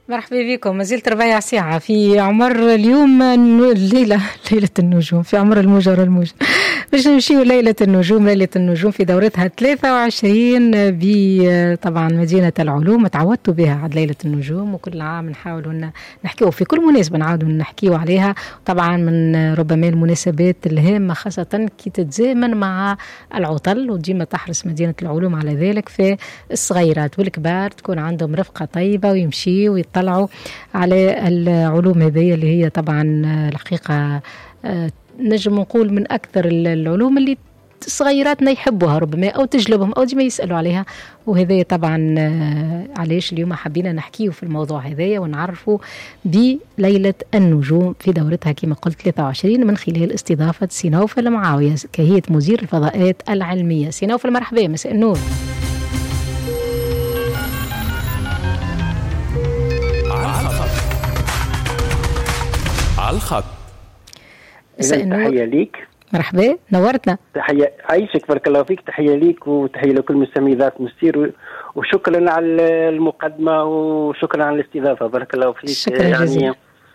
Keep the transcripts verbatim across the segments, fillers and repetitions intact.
مرحبا بكم. ما زلت ربيع ساعة في عمر اليوم الليلة ليلة النجوم، في عمر الموجة والموجة باش نمشيو ليلة النجوم. ليلة النجوم في دورتها ثلاثة وعشرين بطبعا مدينة العلوم. تعودتوا بها عاد ليلة النجوم، وكل عام نحاولوا نحكيو في كل مناسبة نعاودوا نحكيو عليها. طبعا من ربما المناسبات الهامة خاصة كي تتزامن مع العطل، وديما تحرص مدينة العلوم على ذلك، في الصغيرات والكبار تكون عندهم رفقة طيبة ويمشيوا ويطلعوا على العلوم هذه اللي هي طبعا الحقيقة نجم نقول من أكثر العلوم اللي صغيراتنا يحبوها ربما أو تجلبهم أو ديما يسألوا عليها. وهذا طبعا علاش اليوم حبينا نحكيه في الموضوع هذايا ونعرفوا بليلة النجوم في دورتها كما قلت ثلاثة وعشرين من خلال استضافة سينوفل المعاوية كهيئة مدير الفضاءات العلمية. سينوفل مرحبا، مساء النور. على الخط. مساء النور. تحية ليك. مرحبا، نورتنا. تحية عايشك، بارك الله فيك. تحية ليك وتحية لكل مستمعي ذات مستير، وشكرا على المقدمة وشكرا على الاستضافة. بارك الله فيك. شكرا يعني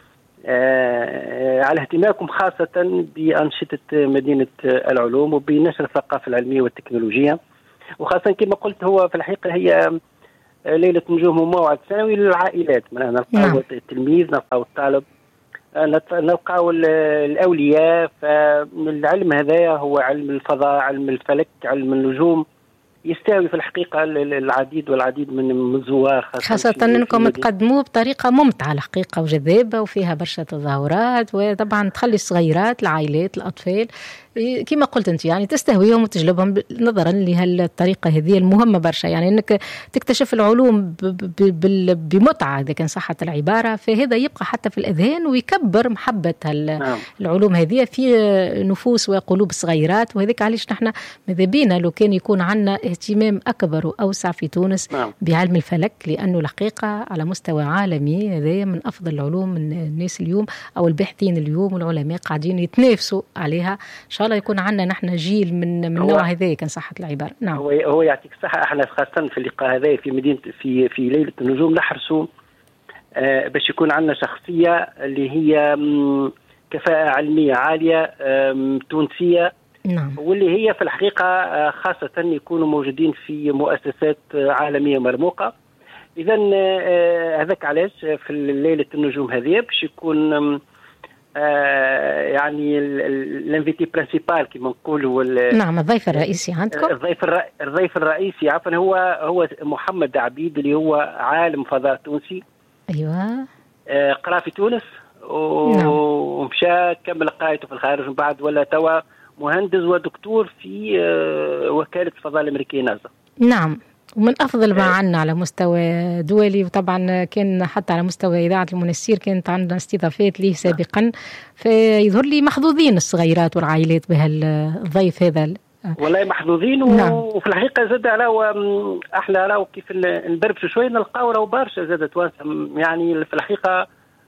آه على اهتمامكم خاصة بأنشطة مدينة العلوم وبنشر الثقافة العلمية والتكنولوجية، وخاصة كما قلت هو في الحقيقة هي ليلة نجوم وموعد سنوي للعائلات. نلقاو نعم. التلميذ، نلقاو الطالب، نلقاو الأولياء. فالعلم هذا هو علم الفضاء، علم الفلك، علم النجوم، يستوي في الحقيقة العديد والعديد من الزوار، خاصة أنكم تقدموه بطريقة ممتعة الحقيقة وجذابة وفيها برشا تظاهرات، وطبعا تخلي الصغيرات العائلات الأطفال كما قلت أنت يعني تستهويهم وتجلبهم نظرا لهالطريقة هذه المهمة برشا. يعني أنك تكتشف العلوم بمتعة إذا كان صحة العبارة، فهذا يبقى حتى في الأذهان ويكبر محبة العلوم هذه في نفوس وقلوب الصغيرات. وهذاك علاش نحن ماذا بينا لو كان يكون عندنا اهتمام أكبر وأوسع في تونس بعلم الفلك، لأنه الحقيقة على مستوى عالمي هذا من أفضل العلوم. من الناس اليوم أو الباحثين اليوم والعلماء قاعدين يتنافسوا عليها. إن شاء الله يكون عندنا نحن جيل من من نوع هذا كان صحة العبارة. نعم. هو هو يعطيك الصحة. احنا خاصة في اللقاء هذا في مدينة في في ليلة النجوم نحرصوا آه باش يكون عندنا شخصية اللي هي كفاءة علمية عالية تونسية. نعم. واللي هي في الحقيقة خاصة يكونوا موجودين في مؤسسات عالمية مرموقة. إذا هذاك علاش في ليلة النجوم هذه باش يكون آه يعني الانفيتي برينسيبال كما نقولوا. نعم، الضيف الرئيسي عندكم. الضيف الر... الضيف الرئيسي عفوا هو هو محمد عبيد اللي هو عالم فضاء تونسي. ايوه. آه قرا في تونس و... نعم. ومشى كمل قرايته في الخارج، من بعد ولا توا مهندس ودكتور في آه وكالة الفضاء الأمريكية ناسا. نعم، ومن أفضل ما عنا على مستوى دولي، وطبعا كان حتى على مستوى إذاعة المنستير كانت عندنا استضافات ليه سابقا. فيظهر لي محظوظين الصغيرات والعائلات بهالضيف هذا. والله محظوظين. و... نعم. وفي الحقيقة زاد على أحلى راهو كيف نبربشوا شوي نلقاو راهو برشا زاد توانسة. يعني في الحقيقة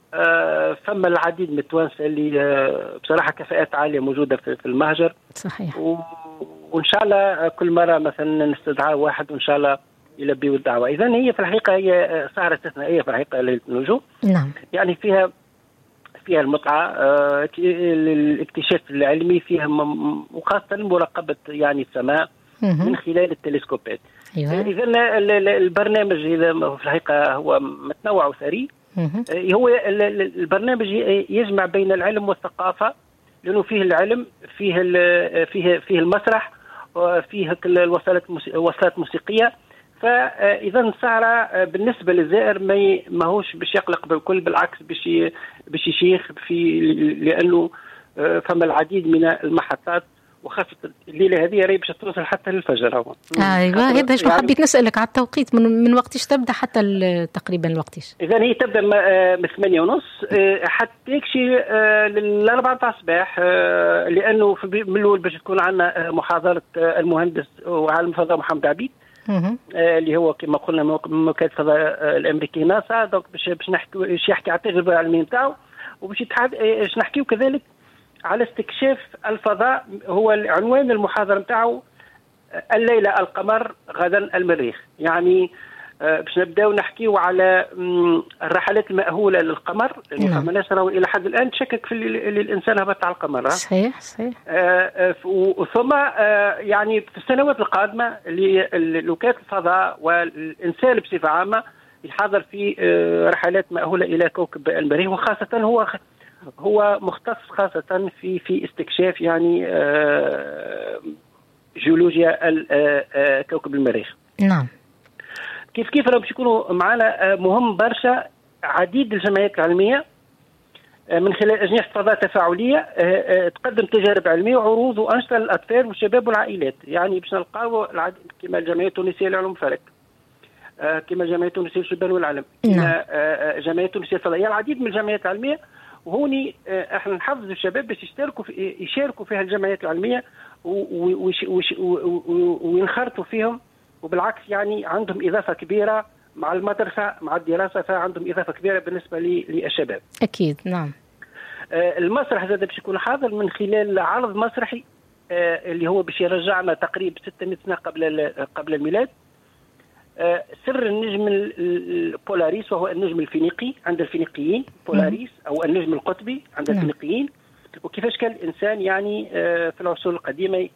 آه فما العديد من التوانسة اللي آه بصراحة كفاءات عالية موجودة في, في المهجر. صحيح. و... وإن شاء الله كل مرة مثلا نستدعى واحد وإن شاء الله يلبيوا الدعوة. إذن هي في الحقيقة هي سهرة استثنائية في الحقيقة ليلة النجوم. نعم. يعني فيها فيها المتعة، آه الاكتشاف العلمي فيها، وخاصة مراقبة يعني السماء من خلال التلسكوبات. أيوة. إذن البرنامج إذا في الحقيقة هو متنوع وثري. هو البرنامج يجمع بين العلم والثقافة، لأنه فيه العلم، فيه فيه فيه المسرح، وفيه الوصلات وصلات موسيقية. فإذا السهرة بالنسبة للزائر ما ماهوش باش يقلق بالكل، بالعكس باش باش يشيخ في، لأنه فما العديد من المحطات، وخاصة الليلة هذه راهي باش توصل حتى للفجر. هو ايوه هذا شو يعني حبيت نسألك على التوقيت، من من وقتش تبدا حتى تقريبا الوقتش؟ إذا هي تبدا من ثمانية ونص حتى تكشي للأربعة تاع الصباح، لأنه من الأول باش تكون عندنا محاضرة المهندس وعالم الفضاء محمد عبيد اللي هو كما قلنا من وكالة الفضاء الأمريكية ناسا. دونك باش باش نحكي باش يحكي على التجربة العلمية نتاعو، وباش باش نحكيو كذلك على استكشاف الفضاء. هو عنوان المحاضرة نتاعو الليلة القمر غدا المريخ. يعني باش نبداو نحكيو على الرحلات المأهولة للقمر، لأنه فما ناس راهو إلى حد الآن تشكك في اللي الإنسان هبط على القمر. صحيح صحيح. ثم يعني في السنوات القادمة لوكالة الفضاء والإنسان بصفة عامة يحضر في رحلات مأهولة إلى كوكب المريخ، وخاصة هو هو مختص خاصة في في استكشاف يعني جيولوجيا كوكب المريخ. نعم. كيف كيف راهم يكونوا معنا مهم برشا عديد الجمعيات العلمية من خلال أجنحة فضاء تفاعلية تقدم تجارب علمية وعروض وأنشطة للأطفال والشباب والعائلات، يعني باش نلقاو كما الجمعية التونسية للعلوم الفلك، كما الجمعية التونسية للشبان والعلم، كما الجمعية التونسية للفضاء، العديد من الجمعيات العلمية. وهوني احنا نحفزوا الشباب باش يشتركوا في يشاركوا في هالجمعيات العلمية وينخرطوا فيهم، وبالعكس يعني عندهم إضافة كبيرة مع المدرسة مع الدراسة، فعندهم إضافة كبيرة بالنسبة للشباب. أكيد نعم. المسرح زاد باش يكون حاضر من خلال عرض مسرحي اللي هو باش يرجعنا تقريبا ستمائة سنة قبل قبل الميلاد. سر النجم البولاريس، وهو النجم الفينيقي عند الفينيقيين، بولاريس أو النجم القطبي عند الفينيقيين، وكيفاش كان الإنسان يعني في العصور القديمة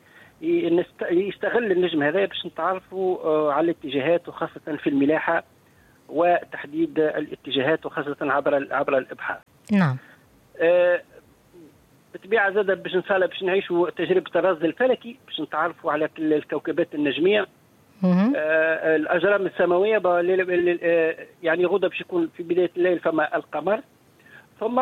يستغل النجم هذا باش نتعرفوا على الاتجاهات، وخاصة في الملاحة وتحديد الاتجاهات، وخاصة عبر عبر الإبحاث. نعم. آه بالطبيعة زاد باش نسال باش نعيشوا تجربة الرصد الفلكي باش نتعرفوا على كل الكوكبات النجمية. آه الأجرام السماوية آه يعني غدا باش يكون في بداية الليل فما القمر، ثم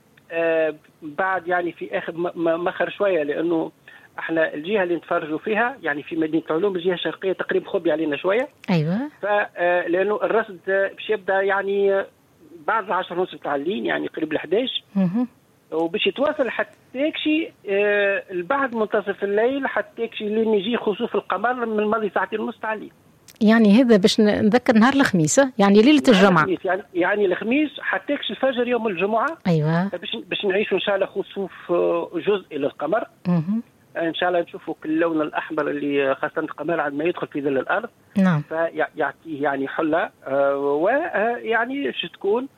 آه بعد يعني في آخر مخر شوية، لأنه احنا الجهه اللي نتفرجوا فيها يعني في مدينه علوم الجهه الشرقيه تقريبا خبي علينا شويه. ايوه. فلانه الرصد باش يبدا يعني بعد العشر ونص تاع الليل، يعني قريب ل حداش، وباش يتواصل حتى يكشي آه بعد منتصف الليل حتى يكشي لين يجي خسوف القمر من ماضي ساعتين ونص تاع الليل. يعني هذا باش نذكر نهار الخميس، يعني ليله الجمعه، يعني يعني الخميس حتى يكشي الفجر يوم الجمعه. ايوه. باش باش نعيشوا ان شاء الله خسوف جزء للقمر. اها. ان شاء الله نشوفوا اللون الاحمر اللي خاصه القمر عندما يدخل في ظل الارض. نعم. فيعطيه يعني حله، آه ويعني شو تكون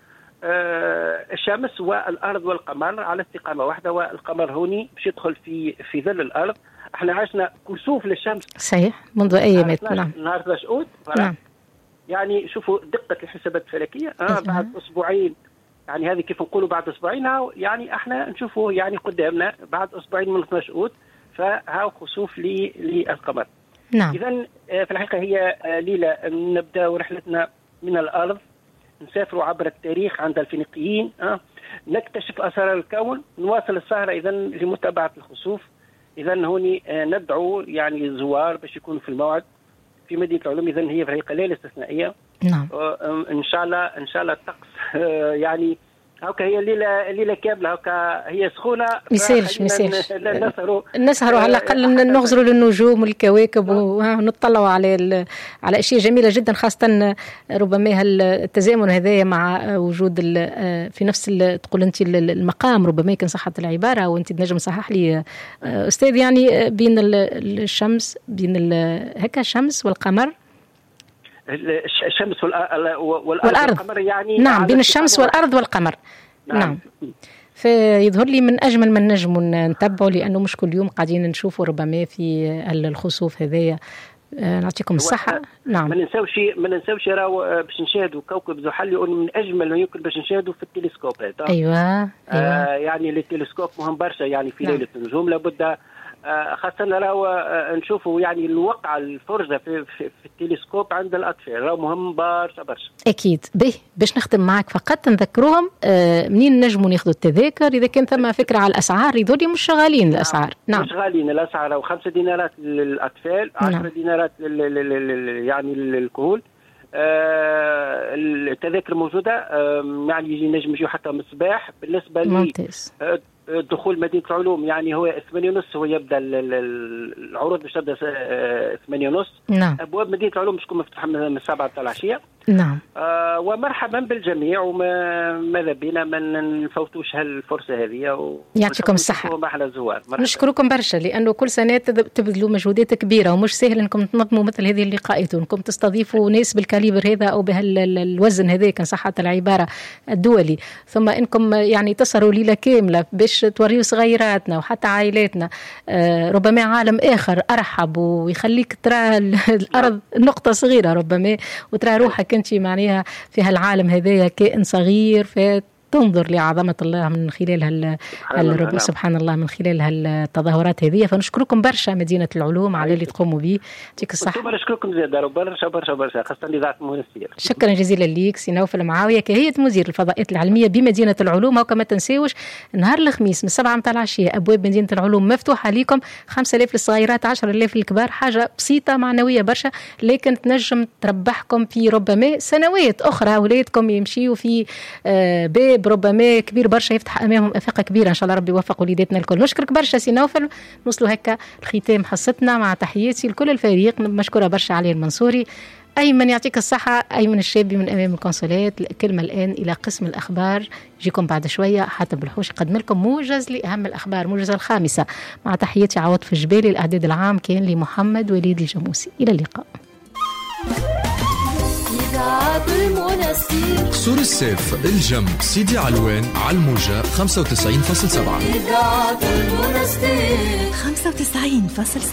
آه الشمس والارض والقمر على استقامه واحده، والقمر هوني باش يدخل في في ظل الارض. احنا عشنا كسوف للشمس صحيح منذ ايامات. نعم. نهار اثناشر أوت. نعم. يعني شوفوا دقه الحسابات الفلكيه. آه بعد اسبوعين، يعني هذه كيف نقولوا بعد اسبوعين، يعني احنا نشوفوا يعني قدامنا بعد اسبوعين من اثناشر أوت فهاو خسوف للقمر. نعم. إذن في الحقيقة هي ليلة نبدأ رحلتنا من الأرض، نسافر عبر التاريخ عند الفينيقيين، أه؟ نكتشف أسرار الكون، نواصل السهرة إذن لمتابعة الخسوف. إذن هوني ندعو يعني الزوار باش يكونوا في الموعد في مدينة العلوم. إذن هي في الحقيقة ليلة استثنائية. نعم. إن شاء الله إن شاء الله الطقس يعني هاكا هي ليلة ليلة كاملة، هاكا هي سخونة ميسالش ميسالش نسهروا نسهروا على الأقل، نغزروا للنجوم والكواكب ونطلعوا على على أشياء جميلة جدا، خاصة ربما التزامن هذايا مع وجود في نفس تقول أنت المقام، ربما يكون صحة العبارة وأنت تنجم صحح لي أستاذ، يعني بين الشمس بين هكا الشمس والقمر، الشمس والأرض, والأرض. والقمر يعني. نعم بين الشمس والأرض والقمر. نعم, نعم. فيظهر لي من أجمل من نجم نتبعه، لأنه مش كل يوم قاعدين نشوفه ربما في الخسوف هذايا. نعطيكم الصحة. نعم. ما ننساوش ما ننساوش راهو باش نشاهدوا كوكب زحل من أجمل ما يمكن باش نشاهدوا في التلسكوب. أيوة. آه أيوة. يعني التلسكوب مهم برشا يعني في نعم. ليلة النجوم لابد خاصة راهو نشوفوا يعني الوقع الفرجة في, في, في التلسكوب عند الأطفال راهو مهم برشا برشا. أكيد. به باش نخدم معك فقط نذكروهم آه منين نجموا ياخذوا التذاكر، إذا كان ثم فكرة على الأسعار، يذولي مش شغالين الأسعار. نعم مش غاليين الأسعار، أو خمسة دينارات للأطفال، عشرة نعم. دينارات يعني للكهول. آه التذاكر موجودة، آه يعني يجي نجم يجي حتى من الصباح. بالنسبة لي آه دخول مدينة العلوم يعني هو ثمانية ونص، هو يبدأ العروض باش تبدأ ثمانية ونص. نعم. أبواب مدينة العلوم باش تكون مفتوحة من السبعة تاع العشية. نعم. آه ومرحبا بالجميع، وماذا بينا ما نفوتوش هالفرصه هذه. يعطيكم الصحه. محلى زوار. نشكركم برشا، لانه كل سنه تبذلوا مجهودات كبيره، ومش سهل انكم تنظموا مثل هذه اللقاءات، وانكم تستضيفوا ناس بالكاليبر هذا او بهالوزن هذا كان صحه العباره الدولي، ثم انكم يعني تسهروا ليله كامله باش توريوا صغيراتنا وحتى عائلاتنا آه ربما عالم اخر ارحب، ويخليك ترى الارض نقطه صغيره ربما، وترى روحك انت معناها في هالعالم هذايا كائن صغير، في تنظر لعظمة الله من خلال هال... هالرب... سبحان الله من خلال هالتظاهرات هذه. فنشكركم برشا مدينة العلوم على اللي تقوموا به. يعطيك الصحة. نشكركم زيادة برشا برشا برشا، خاصة إذاعة المنسير. شكرا جزيلا ليك سي نوفل معاوية كهيئة مدير الفضائيات العلمية بمدينة العلوم. وكما تنساوش نهار الخميس من سبعة متاع العشية أبواب مدينة العلوم مفتوحة لكم، خمسة آلاف للصغيرات، عشرة آلاف للكبار، حاجة بسيطة معنوية برشا، لكن تنجم تربحكم في ربما سنوات أخرى. أولادكم يمشيوا في آه باب ربما كبير برشا يفتح امامهم افاق كبيره، ان شاء الله ربي يوفق وليداتنا الكل. نشكرك برشا سي نوفل. نوصلوا هكا الختام حصتنا مع تحياتي لكل الفريق، مشكوره برشا علي المنصوري. ايمن يعطيك الصحه، ايمن الشابي من امام القنصلات. كلمه الان الى قسم الاخبار، يجيكم بعد شويه حاتم بالحوش يقدم لكم موجز لاهم الاخبار، موجز الخامسه، مع تحياتي عوض في الجبالي. الاعداد العام كان لمحمد وليد الجاموسي. الى اللقاء. سور السيف الجم سيدي علوان على الموجة خمسة وتسعين فاصلة سبعة. خمسة وتسعين فاصلة سبعة.